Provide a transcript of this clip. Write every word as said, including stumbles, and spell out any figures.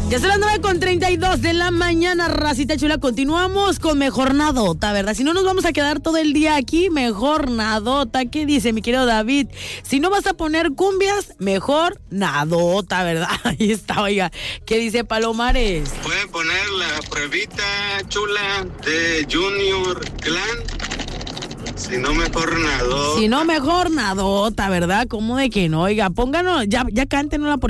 Ya son las nueve con treinta y dos de la mañana, racita chula. Continuamos con mejor nadota, ¿verdad? Si no nos vamos a quedar todo el día aquí, mejor nadota. ¿Qué dice mi querido David? Si no vas a poner cumbias, mejor nadota, ¿verdad? Ahí está, oiga. ¿Qué dice Palomares? Pueden poner la pruebita chula de Junior Clan. Si no, mejor nadota. Si no, mejor nadota, ¿verdad? ¿Cómo de que no? Oiga, pónganos, ya, ya cántenosla por